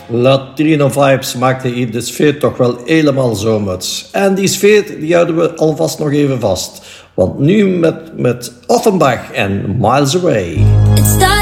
Latino Vibes maakte hier de sfeer toch wel helemaal zomers. En die sfeer die houden we alvast nog even vast. Want nu met Offenbach en Miles Away.